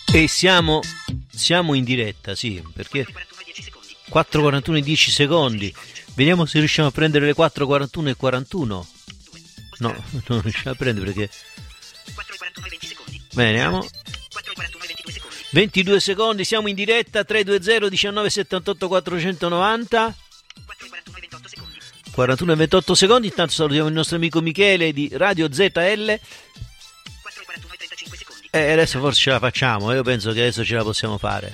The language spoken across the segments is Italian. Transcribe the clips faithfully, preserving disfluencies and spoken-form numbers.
E siamo, siamo in diretta, sì, perché quattro e quarantuno e dieci secondi. Vediamo se riusciamo a prendere le quattro e quarantuno e quarantuno. No, non riusciamo a prendere perché... Vediamo. ventidue secondi, siamo in diretta. Tre due zero diciannove settantotto quattrocentonovanta. quarantuno e ventotto secondi. Intanto salutiamo il nostro amico Michele di Radio Z L. E eh, adesso forse ce la facciamo. Io penso che adesso ce la possiamo fare.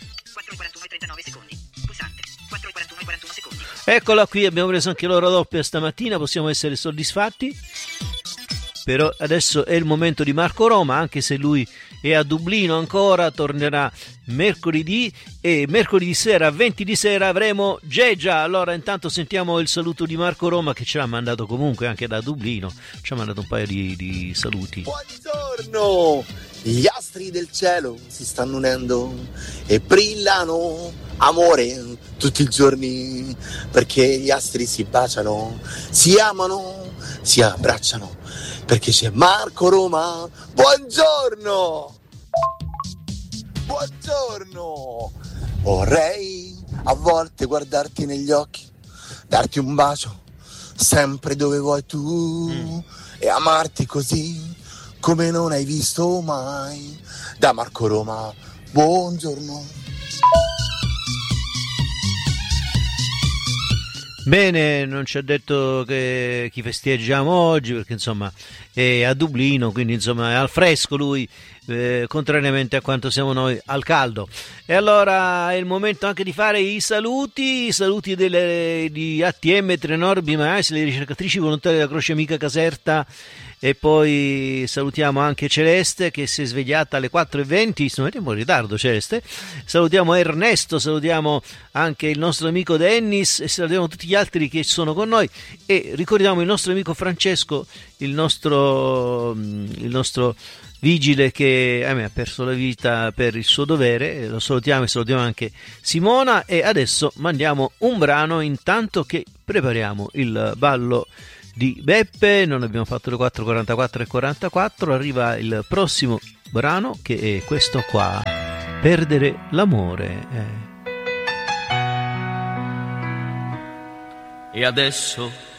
Eccola qui, abbiamo preso anche l'ora doppia stamattina, possiamo essere soddisfatti. Però adesso è il momento di Marco Roma, anche se lui è a Dublino ancora, tornerà mercoledì e mercoledì sera, venti di sera, avremo Geggia. Allora intanto sentiamo il saluto di Marco Roma, che ce l'ha mandato comunque anche da Dublino, ci ha mandato un paio di, di saluti. Buongiorno! Gli astri del cielo si stanno unendo e brillano, amore, tutti i giorni, perché gli astri si baciano, si amano, si abbracciano, perché c'è Marco Roma. Buongiorno! Buongiorno! Vorrei a volte guardarti negli occhi, darti un bacio, sempre dove vuoi tu, mm. e amarti così come non hai visto mai. Da Marco Roma, buongiorno. Bene, non ci ha detto che chi festeggiamo oggi, perché insomma è a Dublino, quindi insomma è al fresco lui, eh, contrariamente a quanto siamo noi al caldo. E allora è il momento anche di fare i saluti, i saluti delle, di A T M, Trenor, Bimaes, le ricercatrici volontarie della Croce Amica Caserta. E poi salutiamo anche Celeste, che si è svegliata alle quattro e venti, sono un po' in ritardo Celeste. Salutiamo Ernesto, salutiamo anche il nostro amico Dennis e salutiamo tutti gli altri che sono con noi, e ricordiamo il nostro amico Francesco, il nostro, il nostro vigile che ahimè, ha perso la vita per il suo dovere. Lo salutiamo e salutiamo anche Simona, e adesso mandiamo un brano intanto che prepariamo il ballo di Beppe. Non abbiamo fatto le quattro e quarantaquattro e quarantaquattro, arriva il prossimo brano che è questo qua, Perdere l'amore. eh. E adesso